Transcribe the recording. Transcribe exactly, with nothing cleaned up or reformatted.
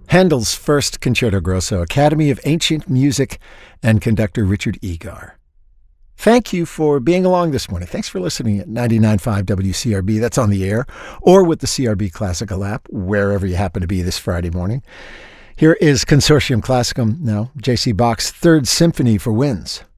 Handel's First Concerto Grosso, Academy of Ancient Music, and conductor Richard Egar. Thank you for being along this morning. Thanks for listening at ninety-nine point five W C R B. That's on the air, or with the C R B Classical app, wherever you happen to be this Friday morning. Here is Consortium Classicum now, J C Bach's Third Symphony for Winds.